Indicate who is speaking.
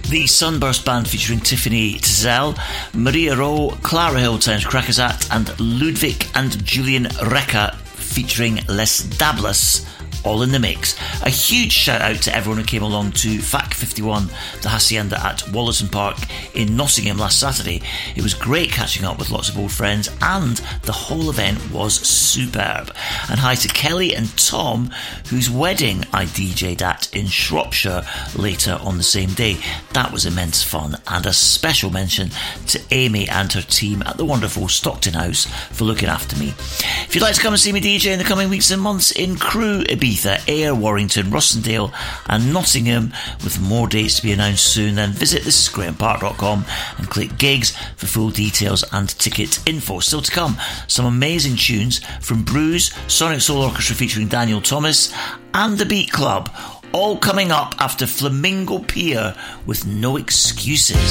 Speaker 1: The Sunburst Band featuring Tiffany Tzel, Maria Rowe, Clara Hill Towns Krakazat, and Ludwig and Julian Recca featuring Les Dablas, all in the mix. A huge shout out to everyone who came along to FAC 51, the Hacienda at Wallerton Park in Nottingham last Saturday. It was great catching up with lots of old friends, and the whole event was superb. And hi to Kelly and Tom, whose wedding I DJ'd at in Shropshire later on the same day. That was immense fun, and a special mention to Amy and her team at the wonderful Stockton House for looking after me. If you'd like to come and see me DJ in the coming weeks and months in Crewe, Ibiza, Ayr, Warrington, Rossendale and Nottingham, with more dates to be announced soon, then visit thisisgrahampark.com and click gigs for full details and ticket info. Still to come, some amazing tunes from Bruise, Sonic Soul Orchestra featuring Daniel Thomas and The Beat Club, all coming up after Flamingo Pier with No Excuses.